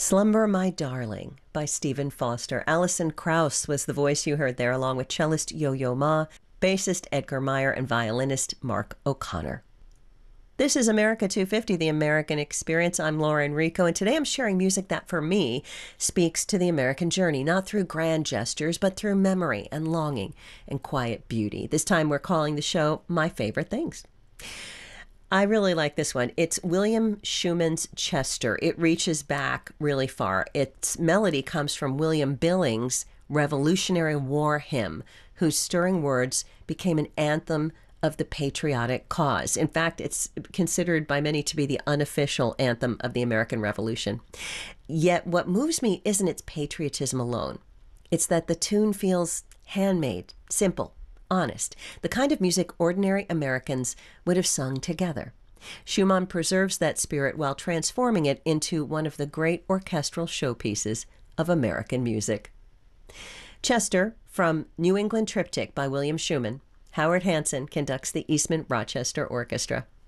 Slumber My Darling by Stephen Foster. Alison Krauss was the voice you heard there, along with cellist Yo-Yo Ma, bassist Edgar Meyer, and violinist Mark O'Connor. This is America 250, the American Experience. I'm Laura Enrico, and today I'm sharing music that, for me, speaks to the American journey, not through grand gestures, but through memory and longing and quiet beauty. This time we're calling the show My Favorite Things. I really like this one. It's William Schumann's Chester. It reaches back really far. Its melody comes from William Billings' Revolutionary War hymn, whose stirring words became an anthem of the patriotic cause. In fact, it's considered by many to be the unofficial anthem of the American Revolution. Yet what moves me isn't its patriotism alone. It's that the tune feels handmade, simple, honest, the kind of music ordinary Americans would have sung together. Schumann preserves that spirit while transforming it into one of the great orchestral showpieces of American music. Chester, from New England Triptych by William Schumann. Howard Hanson conducts the Eastman Rochester Orchestra.